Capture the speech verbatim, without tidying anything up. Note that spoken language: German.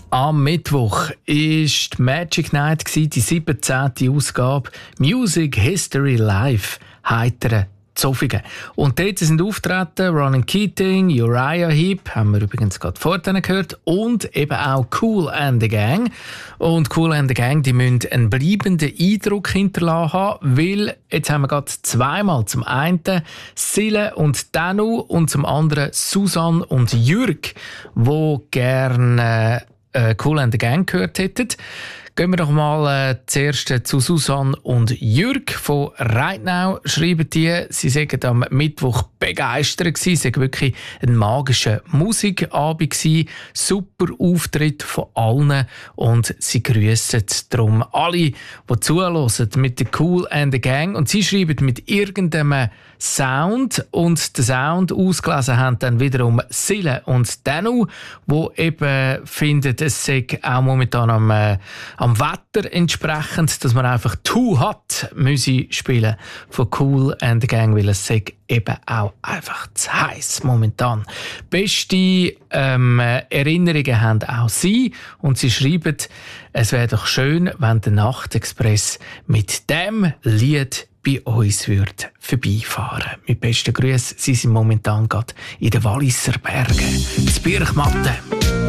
Am Mittwoch war die Magic Night, die siebzehnte Ausgabe Music History Live, heitere Zofingen. Und dort sind auftreten Ronan Keating, Uriah Heep, haben wir übrigens gerade vorhin gehört, und eben auch Kool and the Gang. Und Kool and the Gang, die müssen einen bleibenden Eindruck hinterlassen haben, weil jetzt haben wir gerade zweimal, zum einen Sille und Danu und zum anderen Susanne und Jürg, die gerne äh, Kool and the Gang gehört hätten. Gehen wir doch mal äh, zuerst zu Susanne und Jürg von Reitnau. Schreiben die, sie waren am Mittwoch begeistert gewesen. Es war wirklich ein magischer Musikabend gewesen. Super Auftritt von allen und sie grüssen darum alle, die zuhören mit der Kool and the Gang. Und sie schreiben mit irgendeinem Sound und den Sound ausgelesen haben dann wiederum Sille und Danu, wo eben finden, es sei auch momentan am, äh, am Wetter entsprechend, dass man einfach «Too Hot» müsse spielen von Kool and the Gang, weil es sei eben auch einfach zu heiß momentan. Beste ähm, Erinnerungen haben auch sie und sie schreiben, es wäre doch schön, wenn der Nachtexpress mit dem Lied bei uns würde vorbeifahren. Mit besten Grüßen, sie sind momentan gerade in den Walliser Bergen, in Birchmatten.